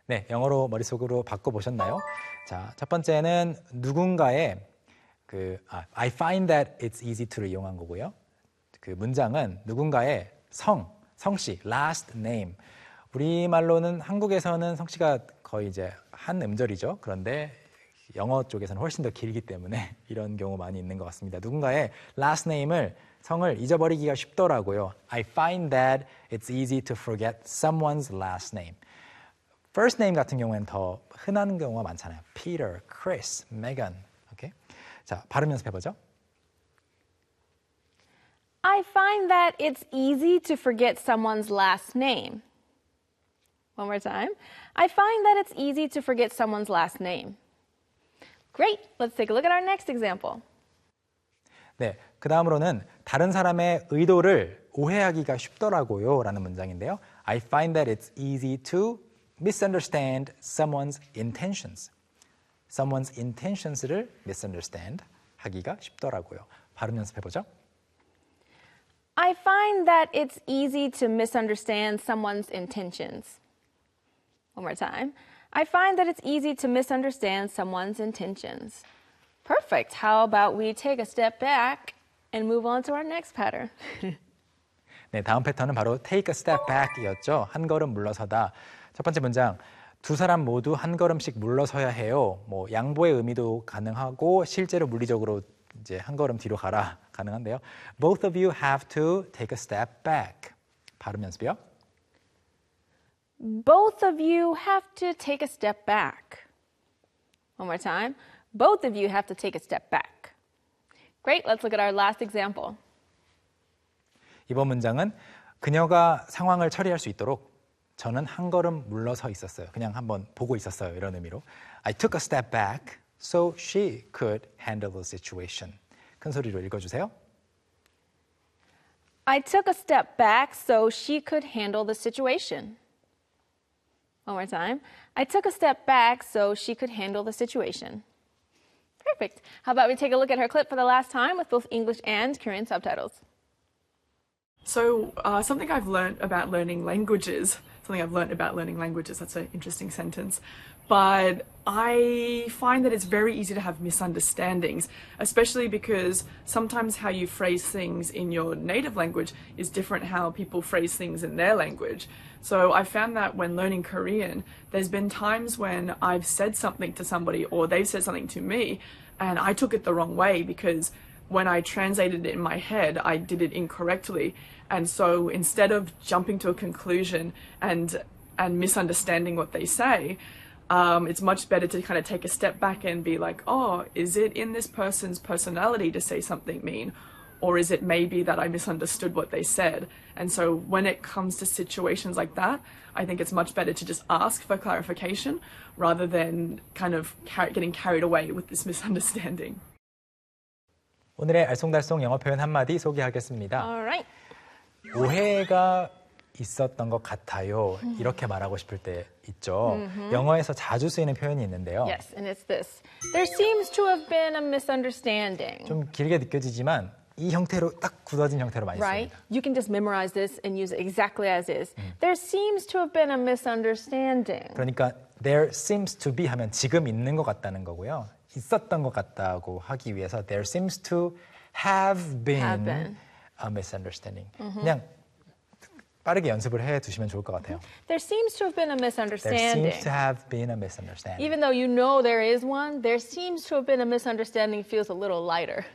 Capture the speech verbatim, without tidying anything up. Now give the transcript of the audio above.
네, 영어로 머릿속으로 바꿔보셨나요? 자, 첫 번째는 누군가의 그 아, I find that it's easy to를 이용한 거고요. 그 문장은 누군가의 성, 성씨, last name. 우리말로는 한국에서는 성씨가 거의 이제 한 음절이죠. 그런데 영어 쪽에서는 훨씬 더 길기 때문에 이런 경우 많이 있는 것 같습니다. 누군가의 last name을 성을 잊어버리기가 쉽더라고요. I find that it's easy to forget someone's last name. First name 같은 경우에는 더 흔한 경우가 많잖아요. Peter, Chris, Megan. 오케이? 자, 발음 연습해보죠. I find that it's easy to forget someone's last name. One more time. I find that it's easy to forget someone's last name. Great. Let's take a look at our next example. 네, 그 다음으로는 다른 사람의 의도를 오해하기가 쉽더라고요 라는 문장인데요. I find that it's easy to misunderstand someone's intentions. Someone's intentions를 misunderstand 하기가 쉽더라고요. 발음 연습해보죠. I find that it's easy to misunderstand someone's intentions. One more time. I find that it's easy to misunderstand someone's intentions. Perfect. How about we take a step back and move on to our next pattern? 네, 다음 패턴은 바로 take a step back이었죠. 한 걸음 물러서다. 첫 번째 문장, 두 사람 모두 한 걸음씩 물러서야 해요. 뭐 양보의 의미도 가능하고 실제로 물리적으로 이제 한 걸음 뒤로 가라 가능한데요. Both of you have to take a step back. 발음 연습이요. Both of you have to take a step back. One more time. Both of you have to take a step back. Great. Let's look at our last example. 이번 문장은 그녀가 상황을 처리할 수 있도록 저는 한 걸음 물러서 있었어요. 그냥 한번 보고 있었어요. 이런 의미로. I took a step back so she could handle the situation. 큰 소리로 읽어주세요. I took a step back so she could handle the situation. One more time. I took a step back so she could handle the situation. Perfect. How about we take a look at her clip for the last time with both English and Korean subtitles. So uh, something I've learned about learning languages, something I've learned about learning languages, that's an interesting sentence, but I find that it's very easy to have misunderstandings, especially because sometimes how you phrase things in your native language is different how people phrase things in their language. So I found that when learning Korean, there's been times when I've said something to somebody or they've said something to me and I took it the wrong way because when I translated it in my head, I did it incorrectly. And so instead of jumping to a conclusion and and misunderstanding what they say, um, it's much better to kind of take a step back and be like, oh, is it in this person's personality to say something mean? Or is it maybe that I misunderstood what they said? And so when it comes to situations like that, I think it's much better to just ask for clarification rather than kind of car- getting carried away with this misunderstanding. 오늘의 알쏭달쏭 영어 표현 한마디 소개하겠습니다. All right. 오해가 있었던 것 같아요. 이렇게 말하고 싶을 때 있죠. Mm-hmm. 영어에서 자주 쓰이는 표현이 있는데요. Yes, and it's this. There seems to have been a misunderstanding. 좀 길게 느껴지지만 이 형태로 딱 굳어진 형태로 많이 Right? 씁니다. You can just memorize this and use it exactly as is. There seems to have been a misunderstanding. 그러니까 there seems to be 하면 지금 있는 것 같다는 거고요. 있었던 것 같다고 하기 위해서 there seems to have been, Have been. a misunderstanding. 그냥 빠르게 연습을 해 두시면 좋을 것 같아요. There seems to have been a There misunderstanding. seems to have been a misunderstanding. Even though you know there is one, there seems to have been a misunderstanding feels a little lighter.